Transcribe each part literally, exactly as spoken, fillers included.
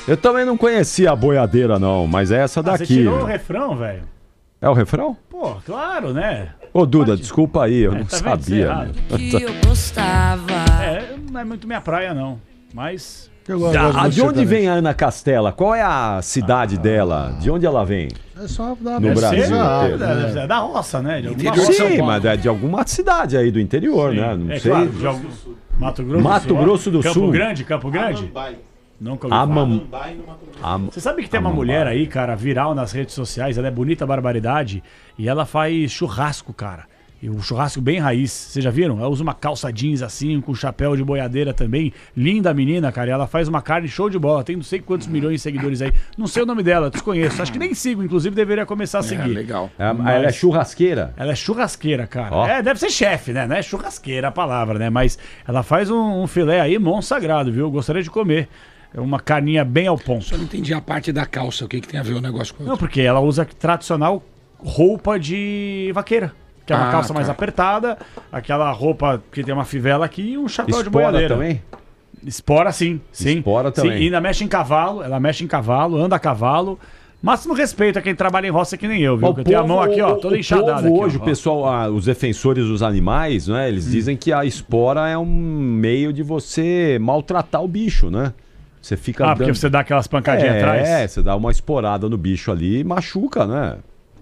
Eu também não conhecia a boiadeira, não, mas é essa Ah, daqui. você tirou né? o refrão, velho? É o refrão? Pô, claro, né? Ô, Duda, desculpa aí, eu É, não tá vendo? sabia. Errado. Né? Que eu gostava. É, não é muito minha praia, não. Mas. Eu gosto- Ah, gosto muito de onde sertanejo. vem a Ana Castela? Qual é a cidade dela? De onde ela vem? É só dar No uma Brasil pesquisada, inteiro. É, né? é da roça, né? De alguma Interior de roça. São Sim, Paulo. mas é de alguma cidade aí do interior, Sim. né? Não É sei. claro, de algum- Mato Grosso Mato do Sul. Grosso do Campo Sul. Grande, Campo Grande? Nunca ouvi falar. Amam... Am... Você sabe que tem uma Amambai. mulher aí, cara, viral nas redes sociais, ela é bonita, barbaridade, e ela faz churrasco, cara. E um churrasco bem raiz. Vocês já viram? Ela usa uma calça jeans assim, com chapéu de boiadeira também. Linda a menina, cara. E ela faz uma carne show de bola. Tem não sei quantos milhões de seguidores aí. Não sei o nome dela, desconheço. Acho que nem sigo, inclusive deveria começar a É, seguir. legal. É, Mas- Ela é churrasqueira? Ela é churrasqueira, cara. Ó. É, deve ser chefe, né? Não é churrasqueira a palavra, né? Mas ela faz um, um filé aí, monstro sagrado, viu? Eu gostaria de comer. É uma carninha bem ao ponto. Só não entendi a parte da calça, o que, que tem a ver o negócio com o Não, outro. porque ela usa tradicional roupa de vaqueira. Que é uma Ah, calça tá. mais apertada, aquela roupa que tem uma fivela aqui e um chapéu de Espora boiadeira. também? Espora sim, sim. Espora Sim, também. e ainda mexe em cavalo, ela mexe em cavalo, anda a cavalo. Máximo respeito a quem trabalha em roça que nem eu, viu? O Que eu tenho a mão aqui, ó, o- toda o enxadada. povo aqui, hoje, ó. o pessoal, ah, os defensores dos animais, né? Eles dizem que a espora é um meio de você maltratar o bicho, né? Você fica Ah, porque dando- você dá aquelas pancadinhas é, atrás? É, você dá uma esporada no bicho ali e machuca, né?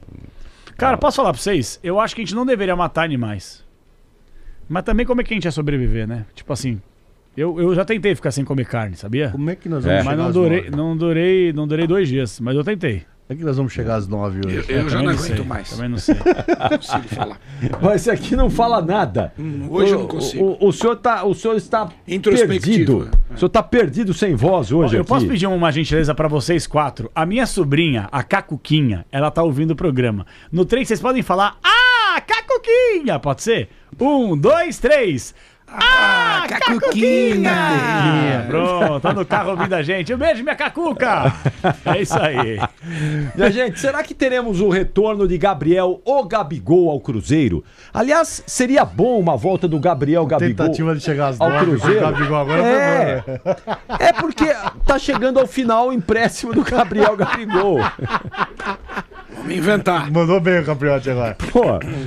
Cara, posso falar pra vocês? Eu acho que a gente não deveria matar animais. Mas também como é que a gente ia sobreviver, né? Tipo assim, eu, eu já tentei ficar sem comer carne, sabia? Como é que nós É. vamos Mas chegar não às durei, nove? não durei, não durei dois dias, mas eu tentei. Como é que nós vamos chegar às nove Eu, hoje? eu já Também não sei, aguento mais. Também não sei. Não consigo falar. Mas esse aqui não fala nada. Hum, hoje eu não O- consigo. O, o, senhor tá, o senhor está Introspectivo. perdido. O senhor está perdido sem voz hoje eu aqui. posso pedir uma gentileza pra vocês quatro? A minha sobrinha, a Cacuquinha, ela tá ouvindo o programa. No três vocês podem falar, ah, Cacuquinha, pode ser? Um, dois, três. Ah, Cacuquinha! Cacuquinha! Pronto, tá no carro ouvindo a gente. Um beijo, minha Cacuca! É isso aí. Minha gente, será que teremos o retorno de Gabriel ou Gabigol ao Cruzeiro? Aliás, seria bom uma volta do Gabriel Gabigol Tentativa de chegar às ao nove. Cruzeiro. O Gabigol agora é. foi embora. É porque tá chegando ao final o empréstimo do Gabriel Gabigol. Vamos inventar. Mandou bem o Capriotti agora. Pô,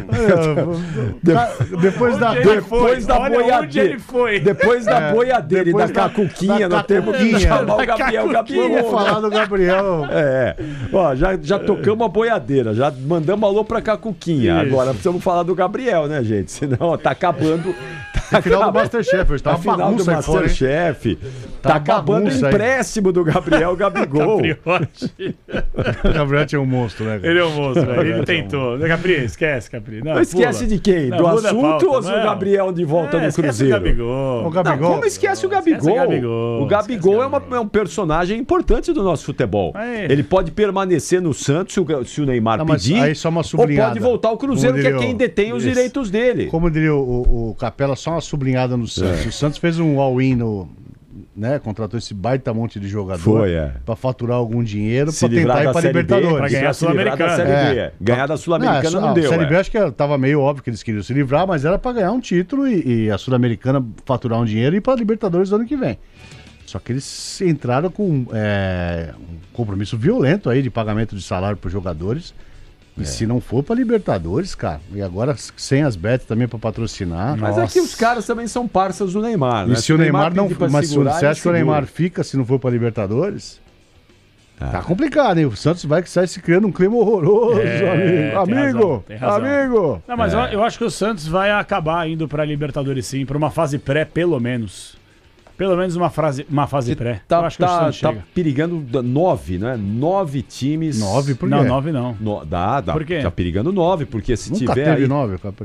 Tá, depois da... Onde ele depois foi? da Olha onde boiadeira. ele foi. Depois da É, boiadeira e da depois da- cacuquinha, da nós temos que cacuquinha. chamar o Da Gabriel cacuquinha. Gabigol. Vamos falar do Gabriel. É, ó, já, já tocamos a boiadeira, já mandamos alô pra Cacuquinha. Isso. Agora precisamos falar do Gabriel, né, gente? Senão ó, tá acabando. Tá No final do acabando- Masterchef, hoje tá a uma final do bagunça aí fora, hein? Masterchef. Tá, Tá acabando o bagunça aí. empréstimo do Gabriel Gabigol. Capriotti. O Gabriel é um monstro, né? cara? Ele é um moço, velho. Ele tentou. Capri, esquece, Capri. Não, Não esquece pula. de quem? Não, do muda a assunto pauta, ou do não. Gabriel de volta É, no esquece Cruzeiro? O Gabigol. O Não, Gabigol. como esquece o Gabigol? Esquece o Gabigol, O Gabigol esquece é, o uma- Gabigol. é um personagem importante do nosso futebol. É. Ele pode permanecer no Santos se o, se o Neymar Não, mas pedir, aí só uma ou sublinhada. pode voltar ao Cruzeiro, Como que é diria quem o- detém os Isso. direitos dele. Como diria o, o- o Capela, só uma sublinhada no Santos. É. O Santos fez um all-in no... Né, contratou esse baita monte de jogador Foi, é. pra faturar algum dinheiro Se pra livrar tentar ir da pra Série B, Libertadores. pra ganhar a se livrar da Sul-Americana. Série B. É. Ganhar da Sul-Americana Não, não, a deu. Série B é. acho que tava meio óbvio que eles queriam se livrar, mas era pra ganhar um título e, e a Sul-Americana faturar um dinheiro e ir pra Libertadores no ano que vem. Só que eles entraram com é, um compromisso violento aí de pagamento de salário pros jogadores. E se não for pra Libertadores, cara, e agora sem as bets também pra patrocinar. Mas nossa. aqui os caras também são parças do Neymar, né? E se o Neymar não. pedir pra Mas se segurar, você ele acha que o segura. Neymar fica se não for pra Libertadores? Ah. Tá complicado, hein? O Santos vai que sai se criando um clima horroroso, É, amigo. tem Amigo, razão, tem razão. amigo. Não, mas eu, eu acho que o Santos vai acabar indo pra Libertadores sim, pra uma fase pré, pelo menos. Pelo menos uma, frase, uma fase pré. Tá, eu acho que o tá, Santos tá chega. perigando da- nove, né? Nove times. Nove por Não, quê? nove não. No, dá, dá. Por quê? Tá perigando nove, porque se Nunca tiver teve aí nove,